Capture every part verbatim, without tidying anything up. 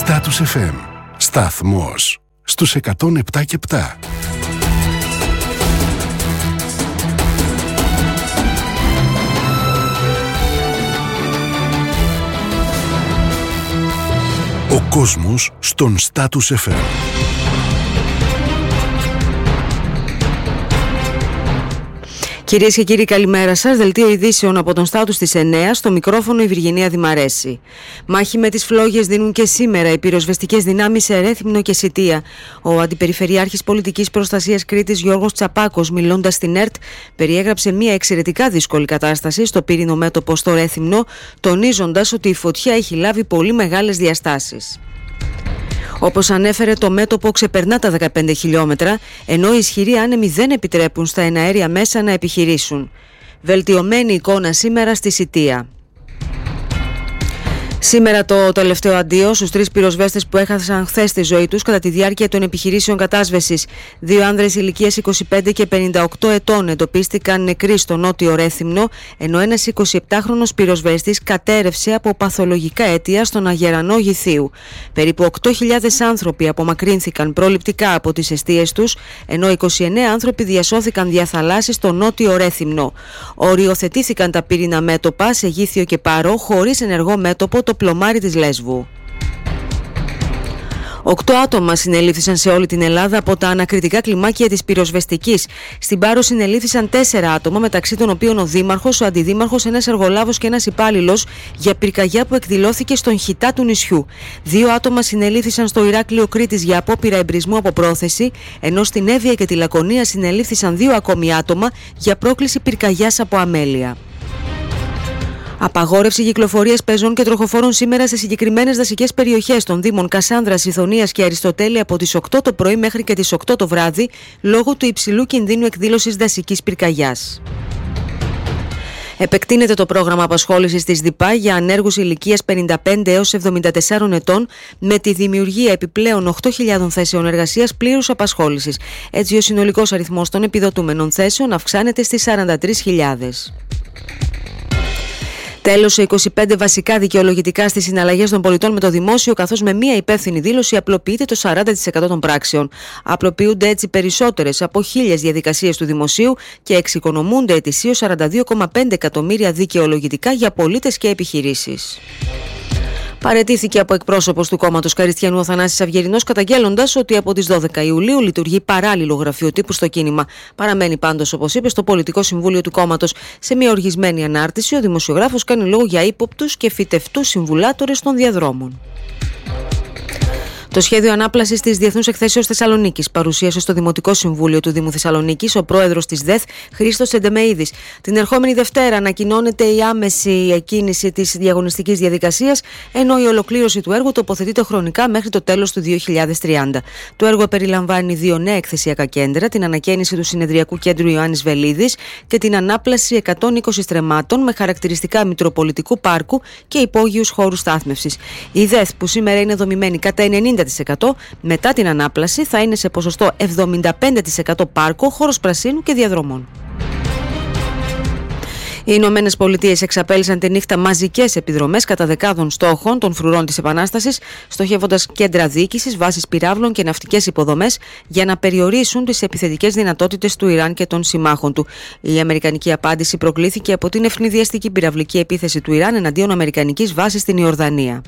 Status εφ εμ. Σταθμός στους εκατόν επτά και επτά. Ο κόσμος στον Status εφ εμ. Κυρίες και κύριοι, καλημέρα σας. Δελτίο ειδήσεων από τον Status της εννέα, στο μικρόφωνο η Βυργινία Δημαρέση. Μάχη με τις φλόγες δίνουν και σήμερα οι πυροσβεστικές δυνάμεις σε Ρέθυμνο και Σιτία. Ο Αντιπεριφερειάρχης Πολιτικής Προστασίας Κρήτης Γιώργος Τσαπάκος, μιλώντας στην ΕΡΤ, περιέγραψε μια εξαιρετικά δύσκολη κατάσταση στο πύρινο μέτωπο στο Ρέθυμνο, τονίζοντας ότι η φωτιά έχει λάβει πολύ μεγάλες διαστάσεις. Όπως ανέφερε, το μέτωπο ξεπερνά τα δεκαπέντε χιλιόμετρα, ενώ οι ισχυροί άνεμοι δεν επιτρέπουν στα εναέρια μέσα να επιχειρήσουν. Βελτιωμένη εικόνα σήμερα στη Σιτία. Σήμερα το τελευταίο αντίο στους τρεις πυροσβέστες που έχασαν χθες τη ζωή τους κατά τη διάρκεια των επιχειρήσεων κατάσβεσης. Δύο άνδρες ηλικίας είκοσι πέντε και πενήντα οκτώ ετών εντοπίστηκαν νεκροί στο νότιο Ρέθυμνο, ενώ ένας εικοσιεπτάχρονος πυροσβέστης κατέρευσε από παθολογικά αίτια στον Αγερανό Γηθίου. Περίπου οκτώ χιλιάδες άνθρωποι απομακρύνθηκαν προληπτικά από τις εστίες τους, ενώ είκοσι εννέα άνθρωποι διασώθηκαν δια θαλάσσης στο νότιο Ρέθυμνο. Οριοθετήθηκαν τα πύρινα μέτωπα σε Γήθιο και Πάρο, χωρίς ενεργό μέτωπο το πλωμάρι της Λέσβου. Οκτώ άτομα συνελήφθησαν σε όλη την Ελλάδα από τα ανακριτικά κλιμάκια της πυροσβεστικής. Στην Πάρο συνελήφθησαν τέσσερα άτομα, μεταξύ των οποίων ο δήμαρχος, ο αντιδήμαρχος, ένας εργολάβος και ένας υπάλληλος, για πυρκαγιά που εκδηλώθηκε στον χιτά του νησιού. Δύο άτομα συνελήφθησαν στο Ηράκλειο Κρήτης για απόπειρα εμπρισμού από πρόθεση, ενώ στην Εύβοια και τη Λακωνία συνελήφθησαν δύο ακόμη άτομα για πρόκληση πυρκαγιάς από αμέλεια. Απαγόρευση κυκλοφορίας πεζών και τροχοφόρων σήμερα σε συγκεκριμένες δασικές περιοχές των Δήμων Κασάνδρας, Ιθωνίας και Αριστοτέλη από τις οκτώ το πρωί μέχρι και τις οκτώ το βράδυ, λόγω του υψηλού κινδύνου εκδήλωσης δασικής πυρκαγιάς. Επεκτείνεται το πρόγραμμα απασχόλησης της ΔΥΠΑ για ανέργους ηλικίας πενήντα πέντε έως εβδομήντα τέσσερα ετών, με τη δημιουργία επιπλέον οκτώ χιλιάδες θέσεων εργασίας πλήρους απασχόλησης. Έτσι, ο συνολικός αριθμός των επιδοτούμενων θέσεων αυξάνεται στις σαράντα τρεις χιλιάδες. Τέλος σε είκοσι πέντε βασικά δικαιολογητικά στις συναλλαγές των πολιτών με το δημόσιο, καθώς με μία υπεύθυνη δήλωση απλοποιείται το σαράντα τοις εκατό των πράξεων. Απλοποιούνται έτσι περισσότερες από χίλιες διαδικασίες του δημοσίου και εξοικονομούνται ετησίως σαράντα δύο κόμμα πέντε εκατομμύρια δικαιολογητικά για πολίτες και επιχειρήσεις. Παραιτήθηκε από εκπρόσωπος του κόμματος Καριστιανού ο Θανάσης Αυγερινός, καταγγέλλοντας ότι από τις δώδεκα Ιουλίου λειτουργεί παράλληλο γραφείο τύπου στο κίνημα. Παραμένει πάντως, όπως είπε, στο πολιτικό συμβούλιο του κόμματος. Σε μια οργισμένη ανάρτηση, ο δημοσιογράφος κάνει λόγο για ύποπτους και φυτευτούς συμβουλάτορες των διαδρόμων. Το σχέδιο ανάπλασης της Διεθνούς Εκθέσεως Θεσσαλονίκης παρουσίασε στο Δημοτικό Συμβούλιο του Δήμου Θεσσαλονίκης ο πρόεδρος της ΔΕΘ, Χρήστος Εντεμεΐδης. Την ερχόμενη Δευτέρα ανακοινώνεται η άμεση εκκίνηση της διαγωνιστικής διαδικασίας, ενώ η ολοκλήρωση του έργου τοποθετείται χρονικά μέχρι το τέλος του δύο χιλιάδες τριάντα. Το έργο περιλαμβάνει δύο νέα εκθεσιακά κέντρα, την ανακαίνιση του συνεδριακού κέντρου Ιωάννης Βελίδης και την ανάπλαση εκατόν είκοσι στρεμμάτων με χαρακτηριστικά Μητροπολιτικού Πάρκου και υπόγειους χώρους στάθμευσης. Η ΔΕΘ, που σήμερα είναι δομημένη κατά ενενήντα τοις εκατό, μετά την ανάπλαση θα είναι σε ποσοστό εβδομήντα πέντε τοις εκατό πάρκο, χώρος πρασίνου και διαδρομών. Οι Ηνωμένες Πολιτείες εξαπέλυσαν τη νύχτα μαζικές επιδρομές κατά δεκάδων στόχων των φρουρών της Επανάστασης, στοχεύοντας κέντρα διοίκησης, βάσεις πυράβλων και ναυτικές υποδομές για να περιορίσουν τις επιθετικές δυνατότητες του Ιράν και των συμμάχων του. Η αμερικανική απάντηση προκλήθηκε από την ευνηδιαστική πυραυλική επίθεση του Ιράν εναντίον αμερικανικής βάσης στην Ιορδανία.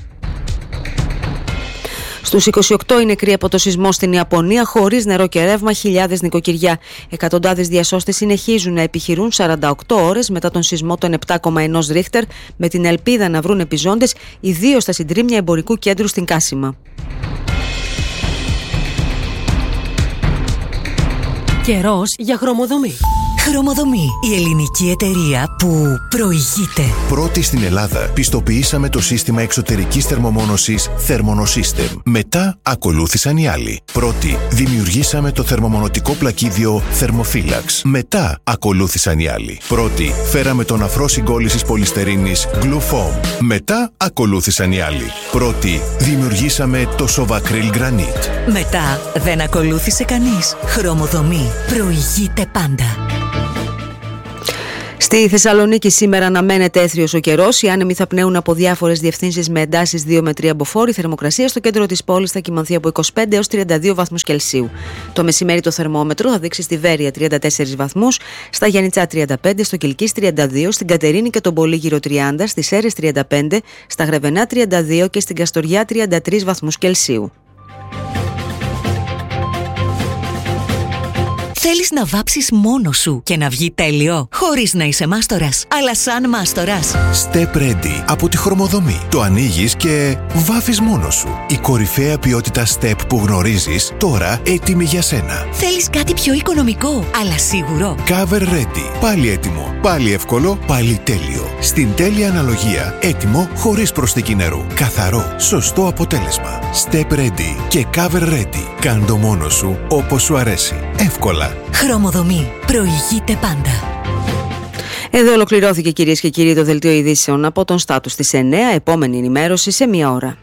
Στους είκοσι οκτώ οι νεκροί από το σεισμό στην Ιαπωνία, χωρίς νερό και ρεύμα, χιλιάδες νοικοκυριά. Εκατοντάδες διασώστες συνεχίζουν να επιχειρούν σαράντα οκτώ ώρες μετά τον σεισμό των επτά κόμμα ένα Ρίχτερ, με την ελπίδα να βρουν επιζώντες, ιδίως στα συντρίμμια εμπορικού κέντρου στην Κάσιμα. Καιρός για χρωμοδομή. Χρωμοδομή, η ελληνική εταιρεία που προηγείται. Πρώτη στην Ελλάδα πιστοποιήσαμε το σύστημα εξωτερικής θερμομόνωσης Thermonosystem. Μετά ακολούθησαν οι άλλοι. Πρώτη δημιουργήσαμε το θερμομονωτικό πλακίδιο Thermophilax. Μετά ακολούθησαν οι άλλοι. Πρώτη φέραμε τον αφρό συγκόλλησης πολυστερίνης Glufoam. Μετά ακολούθησαν οι άλλοι. Πρώτη δημιουργήσαμε το Sovacryl Granite. Μετά δεν ακολούθησε κανείς. Χρωμοδομή προηγείται πάντα. Στη Θεσσαλονίκη σήμερα αναμένεται έθριος ο καιρός. Οι άνεμοι θα πνέουν από διάφορες διευθύνσεις με εντάσεις δύο με τρία μποφόρ. Η θερμοκρασία στο κέντρο της πόλης θα κυμανθεί από είκοσι πέντε έως τριάντα δύο βαθμούς Κελσίου. Το μεσημέρι το θερμόμετρο θα δείξει στη Βέρεια τριάντα τέσσερις βαθμούς, στα Γιαννιτσά τριάντα πέντε, στο Κιλκής τριάντα δύο, στην Κατερίνη και τον Πολύγυρο τριάντα, στις Σέρρες τριάντα πέντε, στα Γρεβενά τριάντα δύο και στην Καστοριά τριάντα τρεις βαθμούς Κελσίου. Θέλεις να βάψεις μόνος σου και να βγει τέλειο, χωρίς να είσαι μάστορας, αλλά σαν μάστορας. Step Ready από τη Χρωμοδομή. Το ανοίγεις και βάφεις μόνος σου. Η κορυφαία ποιότητα Step που γνωρίζεις, τώρα έτοιμη για σένα. Θέλεις κάτι πιο οικονομικό, αλλά σίγουρο. Cover Ready. Πάλι έτοιμο. Πάλι εύκολο. Πάλι τέλειο. Στην τέλεια αναλογία. Έτοιμο χωρίς προσθήκη νερού. Καθαρό. Σωστό αποτέλεσμα. Step Ready και Cover Ready. Κάν' το μόνος σου όπως σου αρέσει. Εύκολα. Χρωμοδομή. Προηγείται πάντα. Εδώ ολοκληρώθηκε, κυρίες και κύριοι, το δελτίο ειδήσεων από τον Στάτους της εννέα. Επόμενη ενημέρωση σε μία ώρα.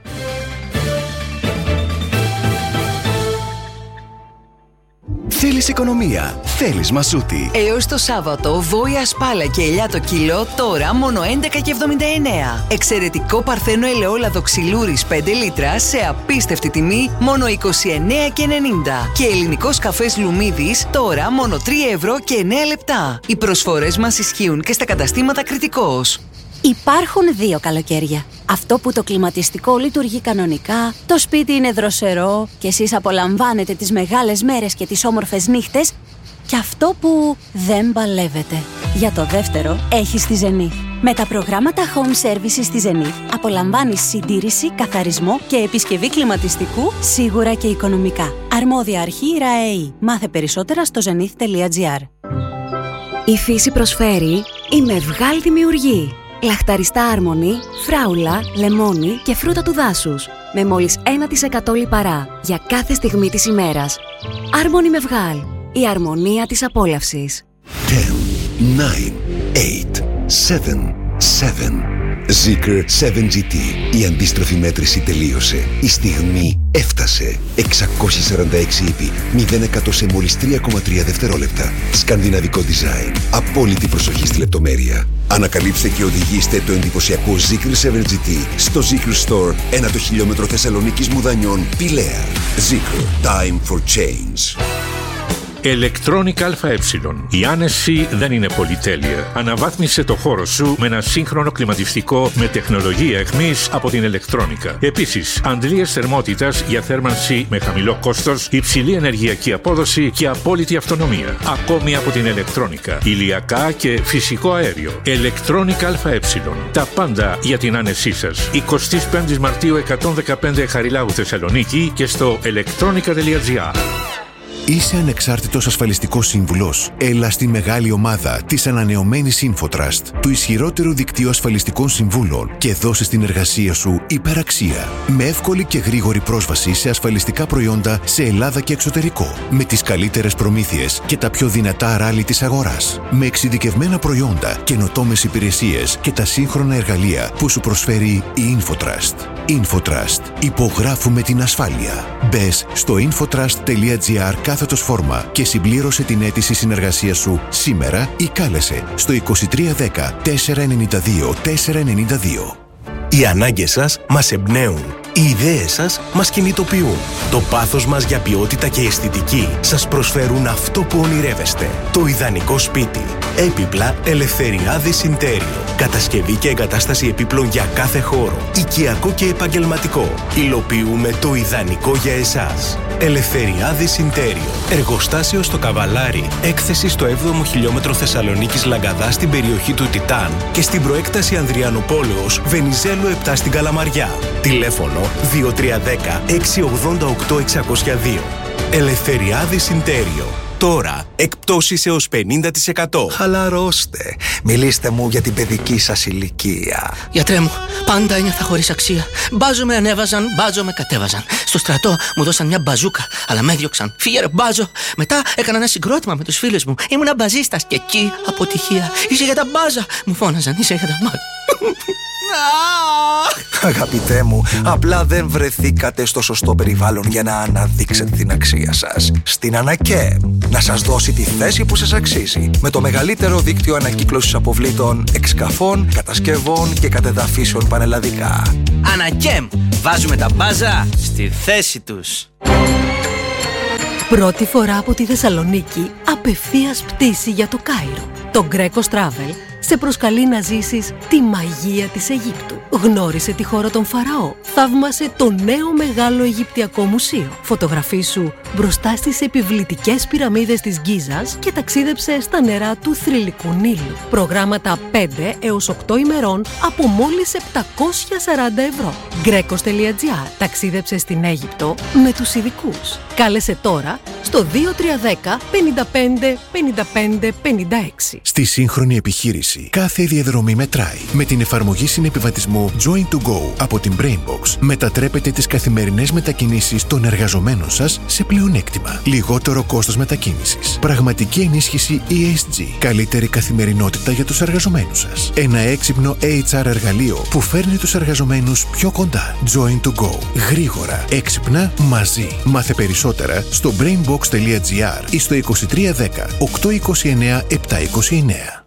Θέλεις οικονομία, θέλεις μασούτη. Έως το Σάββατο, βόηα σπάλα και ελιά το κιλό, τώρα μόνο έντεκα και εβδομήντα εννέα. Εξαιρετικό παρθένο ελαιόλαδο ξυλούρης πέντε λίτρα σε απίστευτη τιμή, μόνο είκοσι εννέα και ενενήντα. Και ελληνικός καφές Λουμίδης, τώρα μόνο τρία ευρώ και εννέα λεπτά. Οι προσφορές μας ισχύουν και στα καταστήματα Κρητικός. Υπάρχουν δύο καλοκαίρια. Αυτό που το κλιματιστικό λειτουργεί κανονικά, το σπίτι είναι δροσερό και εσείς απολαμβάνετε τις μεγάλες μέρες και τις όμορφες νύχτες, και αυτό που δεν παλεύετε. Για το δεύτερο έχεις τη Zenith. Με τα προγράμματα Home Services στη Zenith απολαμβάνεις συντήρηση, καθαρισμό και επισκευή κλιματιστικού σίγουρα και οικονομικά. Αρμόδια αρχή ΡΑΕΗ. Μάθε περισσότερα στο zenith τελεία gr. Η φύση προσφέρει η Μευγάλ δημιουργεί. Λαχταριστά άρμονη, φράουλα, λεμόνι και φρούτα του δάσους. Με μόλις ένα τοις εκατό λιπαρά για κάθε στιγμή της ημέρας. Άρμονη Μευγάλ. Η αρμονία της απόλαυσης. δέκα, εννιά, οκτώ, επτά, επτά. Zeekr σέβεν τζι τι. Η αντίστροφη μέτρηση τελείωσε. Η στιγμή έφτασε. εξακόσια σαράντα έξι ύπη, μηδέν εκατό σε μόλις τρία κόμμα τρία δευτερόλεπτα. Σκανδιναβικό design. Απόλυτη προσοχή στη λεπτομέρεια. Ανακαλύψτε και οδηγήστε το εντυπωσιακό Zeekr σέβεν τζι τι στο Zeekr Store, ένα το χιλιόμετρο Θεσσαλονίκης Μουδανιών, Πηλαία. Zeekr. Time for change. Electronic ΑΕ. Η άνεση δεν είναι πολυτέλεια. Αναβάθμισε το χώρο σου με ένα σύγχρονο κλιματιστικό με τεχνολογία εχμής από την Electronica. Επίσης, αντλίες θερμότητας για θέρμανση με χαμηλό κόστος, υψηλή ενεργειακή απόδοση και απόλυτη αυτονομία. Ακόμη από την Electronica. Ηλιακά και φυσικό αέριο. Electronic ΑΕ. Τα πάντα για την άνεσή σας. εικοστή πέμπτη Μαρτίου εκατόν δεκαπέντε Χαριλάου Θεσσαλονίκη και στο electronica τελεία gr. Είσαι ανεξάρτητος ασφαλιστικός σύμβουλος. Έλα στη μεγάλη ομάδα της ανανεωμένης InfoTrust, του ισχυρότερου δικτύου ασφαλιστικών συμβούλων, και δώσε στην εργασία σου υπεραξία. Με εύκολη και γρήγορη πρόσβαση σε ασφαλιστικά προϊόντα σε Ελλάδα και εξωτερικό. Με τις καλύτερες προμήθειες και τα πιο δυνατά ράλι της αγοράς. Με εξειδικευμένα προϊόντα, καινοτόμες υπηρεσίες και τα σύγχρονα εργαλεία που σου προσφέρει η InfoTrust. InfoTrust. Υπογράφουμε την ασφάλεια. Μπες στο infotrust τελεία gr κάθετος φόρμα και συμπλήρωσε την αίτηση συνεργασίας σου σήμερα ή κάλεσε στο είκοσι τρία δέκα τετρακόσια ενενήντα δύο τετρακόσια ενενήντα δύο. Οι ανάγκες σας μας εμπνέουν. Οι ιδέες σας μας κινητοποιούν. Το πάθος μας για ποιότητα και αισθητική σας προσφέρουν αυτό που ονειρεύεστε. Το ιδανικό σπίτι. Έπιπλα Ελευθεριάδης Ιντέριο. Κατασκευή και εγκατάσταση επίπλων για κάθε χώρο. Οικιακό και επαγγελματικό. Υλοποιούμε το ιδανικό για εσάς. Ελευθεριάδης Ιντέριο. Εργοστάσιο στο Καβαλάρι. Έκθεση στο έβδομο χιλιόμετρο Θεσσαλονίκης Λαγκαδά στην περιοχή του Τιτάν και στην προέκταση Ανδριανοπόλεως Βενιζέλου επτά στην Καλαμαριά. Τηλέφωνο δύο τρία ένα μηδέν έξι ογδόντα οκτώ εξακόσια δύο. Ελευθεριάδης Ιντέριο. Τώρα, εκπτώσεις έως πενήντα τοις εκατό. Χαλαρώστε. Μιλήστε μου για την παιδική σας ηλικία. Γιατρέ μου, πάντα ένιωθα χωρίς αξία. Μπάζο με ανέβαζαν, μπάζο με κατέβαζαν. Στο στρατό μου δώσαν μια μπαζούκα, αλλά με έδιωξαν. Φύγε ρε μπάζο. Μετά έκανα ένα συγκρότημα με τους φίλους μου. Ήμουνα μπαζίστας και εκεί αποτυχία. Είσαι για τα μπάζα. Μου φώναζαν, είσαι για τα μπάζα. Αγαπητέ μου, απλά δεν βρεθήκατε στο σωστό περιβάλλον για να αναδείξετε την αξία σας. Στην Ανακέμ, να σας δώσει τη θέση που σας αξίζει. Με το μεγαλύτερο δίκτυο ανακύκλωσης αποβλήτων, εξκαφών, κατασκευών και κατεδαφίσεων πανελλαδικά. Ανακέμ, βάζουμε τα μπάζα στη θέση τους. Πρώτη φορά από τη Θεσσαλονίκη, απευθείας πτήση για το Κάιρο. Το Greco Travel σε προσκαλεί να ζήσεις τη μαγεία της Αιγύπτου. Γνώρισε τη χώρα των Φαραώ. Θαύμασε το νέο μεγάλο Αιγυπτιακό μουσείο. Φωτογραφίσου μπροστά στις επιβλητικές πυραμίδες της Γκίζας και ταξίδεψε στα νερά του θρυλικού Νείλου. Προγράμματα πέντε έως οκτώ ημερών από μόλις επτακόσια σαράντα ευρώ. Grecos.gr. Ταξίδεψε στην Αίγυπτο με τους ειδικούς. Κάλεσε τώρα στο δύο τρία ένα μηδέν πέντε πέντε πέντε πέντε πέντε έξι. Στη σύγχρονη επιχείρηση, κάθε διαδρομή μετράει. Με την εφαρμογή συνεπιβατισμού Join to Go από την Brainbox, μετατρέπετε τις καθημερινές μετακινήσεις των εργαζομένων σας σε πλεονέκτημα. Λιγότερο κόστος μετακίνησης. Πραγματική ενίσχυση ι ες τζι. Καλύτερη καθημερινότητα για τους εργαζομένους σας. Ένα έξυπνο έιτς αρ εργαλείο που φέρνει τους εργαζομένους πιο κοντά. Join to Go. Γρήγορα, έξυπνα, μαζί. Μάθε περισσότερα στο brainbox.gr ή στο είκοσι τρία δέκα οκτακόσια είκοσι εννέα επτακόσια είκοσι εννέα.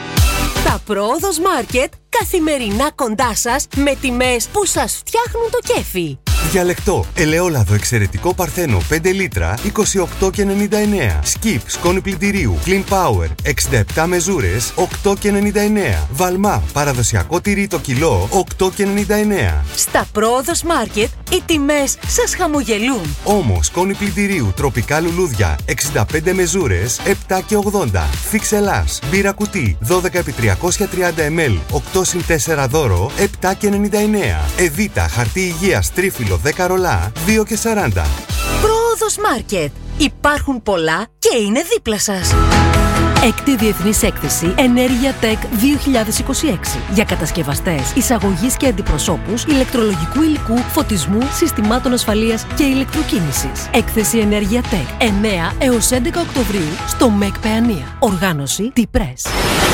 Τα Πρόοδος Μάρκετ καθημερινά κοντά σας με τιμές που σας φτιάχνουν το κέφι. Διαλεκτό, ελαιόλαδο εξαιρετικό παρθένο πέντε λίτρα είκοσι οκτώ και ενενήντα εννέα. Σκιπ, σκόνη πλυντηρίου Clean Power εξήντα επτά μεζούρες οκτώ και ενενήντα εννέα. Βαλμά, παραδοσιακό τυρί το κιλό οκτώ και ενενήντα εννέα. Στα Πρόοδος Μάρκετ οι τιμές σας χαμογελούν. Όμως, σκόνη πλυντηρίου τροπικά λουλούδια εξήντα πέντε μεζούρες επτά και ογδόντα. Φίξ Ελλάς, μπύρα κουτί δώδεκα επί τριακόσια τριάντα μιλιλίτρα οκτώ συν τέσσερα δώρο επτά και ενενήντα εννέα. Εβίτα, χαρτί υγείας τρίφυλλο δέκα ρολά δύο και σαράντα. Πρόοδος Μάρκετ. Υπάρχουν πολλά και είναι δίπλα σας. Έκτη Διεθνής Έκθεση Ενέργεια Tech δύο χιλιάδες είκοσι έξι για κατασκευαστές, εισαγωγής και αντιπροσώπους ηλεκτρολογικού υλικού, φωτισμού, συστημάτων ασφαλείας και ηλεκτροκίνησης. Έκθεση Ενέργεια Tech εννέα έως έντεκα Οκτωβρίου στο ΜΕΚ Παιανία. Οργάνωση T-Press.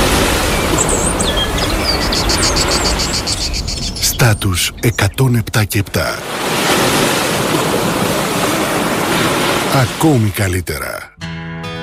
Στάτους εκατόν επτά και επτά. Ακόμη καλύτερα.